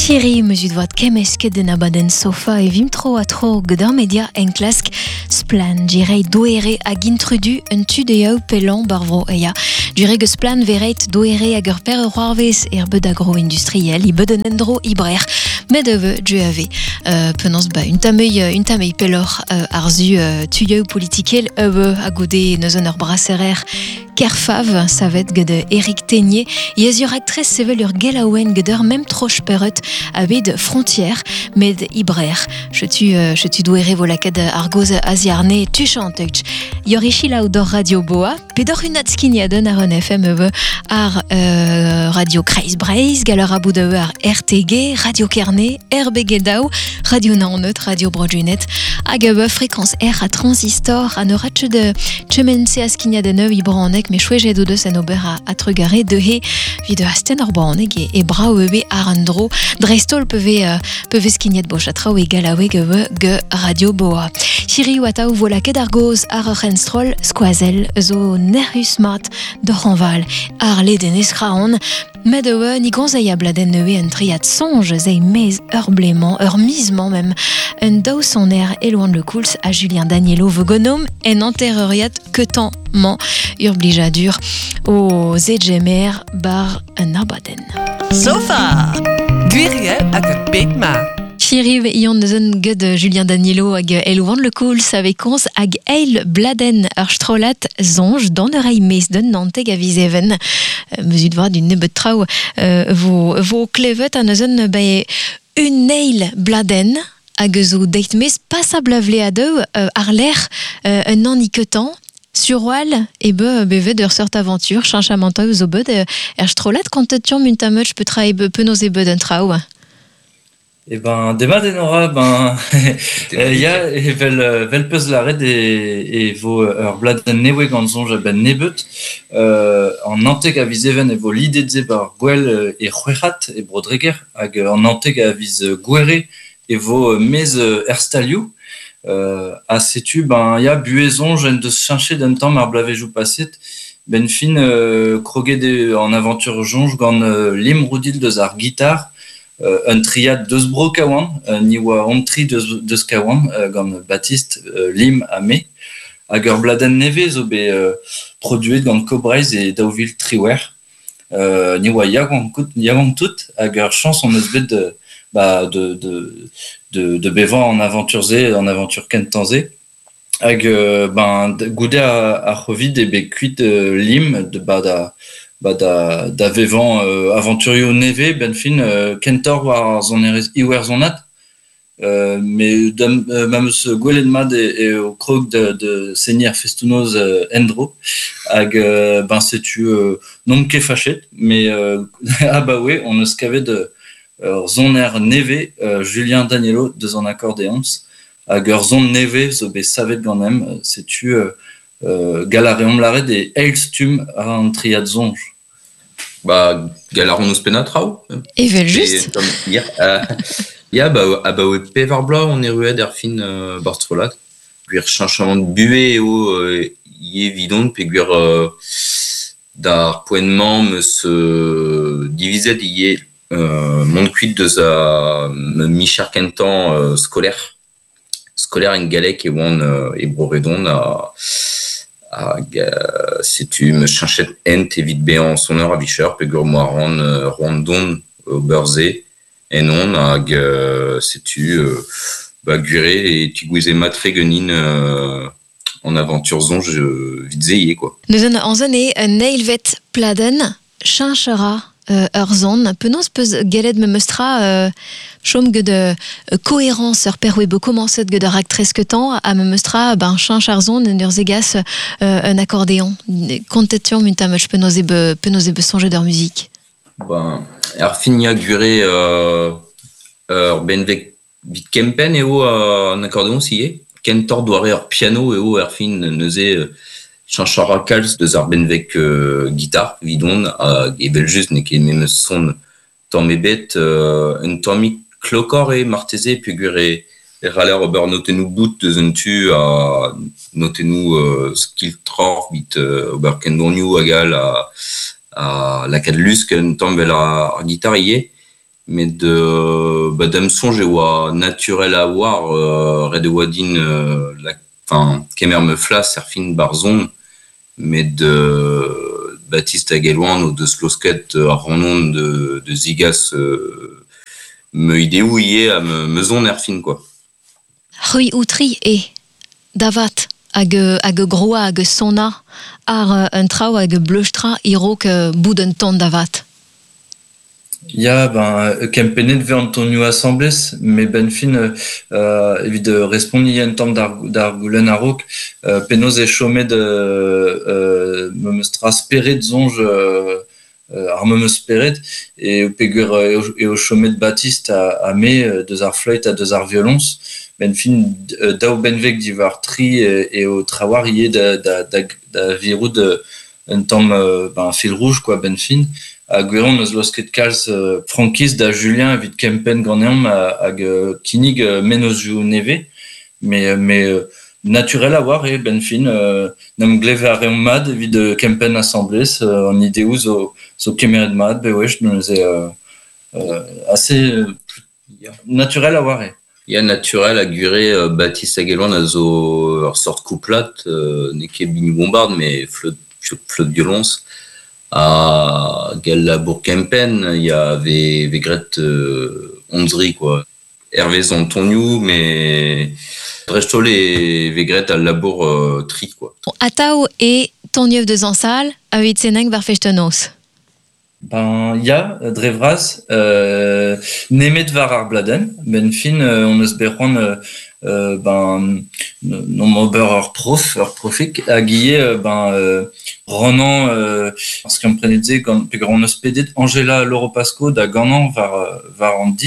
Thierry, mesut vat kemesket den abaden sofa e vim tro a tro gedar media enklask splan. Direi doere hag intrudu un tudeo pelan barvro eia. Dureg eus splan vereit doere hag ur per c'hoarvez bed agro-industriel, i bed un endro ibrer. Med eve duave. Penans un tamei pelor arzu tuyeu politikel eve a gode neus ur brasserer kerfav, savet gede Eric Ténier, yez ur actress sevel ur gelaouen geder mem troch perret abed frontière med ibrer. Je tu douere volaket argoz aziarne tuchanteuch. Yorichi laudor Radio Boa, pedor unat skiniaden ar un FM eve ar Radio Kreis Breiz, galer abou de ar RTG, Radio Kerne, RBG Radio Naonet, Radio Brojunet, hag fréquence R a transistor, an euratche de tchemense a skiniaden eo ibranek, mais chouejet de deus en ober a trugare de he vid hasten ur banek e brao ebe ar andro dreistol peve skiniet bochatrao e galaweg ge Radio Boa. Thierry Watao volaket argoz ar renstrol skoazel zo nerhus mat de ranval ar leden eskraon med eo ni gonzei a bladen neue un triad songe zei mez ur bléman, ur mizman même, un daou son air eloan le kouls a Julien Danielo vegonom en anterreuriat ketan man ur blijadur o zedjemer bar un abaden. Sofa Guirie hag pegma. Thierry ion neus ged Julien Danielo hag eloan le kouls avec cons hag eil bladen ur strolat zonj dan ur ei mez den nanteg a vizeven. Mesut vrat d'un nebet trao vo klevet an eus un eil bladen hag zo deit mez pas a blavle a deu ar ler un an iketan surwal bevet ur sort aventure chanchamanta zo bed strolat kontet mun tametch peut noz bed un trao. Dema denora, ya vel peus laret vo ur bladen neveg an zonj ben nebet an nanteg a viz even vo lidedze bar gwell e c'hwechat e brodreger hag an nanteg a viz gwere vo mez erstalioù a setu ya buezon jen deus chanchet d'un tamm ar blavejou paset ben fin kroget an aventure jonj gant lim roudil deus ar gitar un triad deus bro kaouan, ni oa ontri deus kaouan gant Baptiste, Lim a me, hag ur bladen neve zo produet gant Cobreiz e daouvil triwer. Ni oa yagant tout, hag ur chans on eus bet de bevan an aventure kentanze. Hag goude a c'hovid ebe kuit Lim da vevan aventurio neve ben fin kentor war zon erez iwer zonat mais ma meus gwelet mad o krog de seigneur festounoz endro hag setu non ket fachet mais on eus kavet zon er neve Julien Danielo deus an accordéons hag ur zon neve zo bet savet gant em setu galareom laret e eilstum an triad zonj. Galaron eus penat trao. Evel just. Ya, oe pevar bla on eruet fin barstrolat. Gwir chanchamant buve eo ye vidon, pe gwir d'ar poennement meus divizet ye mont kuit deus a michar kentan skolaire en galek e oan e broredon hag setu me chanchet ent evit behan son eur a vicher pe gur moa randon o beurze en on hag setu gure e tu gouze matre genin en aventure zonj vitzeye quoi. Neus an zane un eilvet pladen chanchera ur zon, penaos peus gelet me meustra chom ged koherans ur perwe be komanset ged ur actress ketan a me meustra chanch ar zon en ur zegas un accordéon. Kontet mun tametch penaos ebe sonjet ur musik. Ar fin ya gure ur benvek bit kempen eo an accordéon siye. Kentor doare ur piano eo ar fin neuze chanchara kalz deus ar benvek gitar vidon e vel just ne ket memes son tamm ebet un tammik klokor e marteze pe gure raler ober notenou bout deus un tu a notenou skill tror bit ober kendonioù agal a lakad lusk un tamm vel ar gitar ie mais d'am songe oa naturel a war red oa din kemer me flas er fin barzon, mais de Baptiste Agueloan ou de Slosket ar ranon de zigas me ideo ie a me zon er fin, quoi. Rui outri davat hag groa hag sona ar un trao hag bleustra iro que bout un ton davat. Ya, kempenet ve Antonio Assemblés, mais ben fin, evit respondi un tamm d'ar goulen a rok, penaos e chomet me meustra speret zonj ar me speret, et pegur o chomet Baptiste a me deus ar fløyt a deus ar violons, ben fin daou benveg divar tri et o trawar ie da virout un tamm fil rouge, quoi, ben fin. A gweron eus losket kalz frankis da Julien evit kempen ganeom hag kinig menos jou neve, mais naturel a war ben fin nam gleve a reom mad evit kempen assemblés an ideo zo kemeret mad, wech neus assez naturel a war Ya naturel a gure Baptiste Agueloan a zo ur sort couplat, ne ket bin bombard, mais flot violons. A gel labour kempen, il y a ve gret onzri, quoi. Hervé Antonio, mais drestol e ve gret al labour tri, quoi. Atao e tonniev de zansal a vit seneng var fechtenos. Ya, drevraz, nemet var ar bladen, ben fin, on eus berc'hoant non ober ur profik, hag ie Ronan, parce qu'on prenait pegur on eus pedet Angela Loro Pasco da ganan var an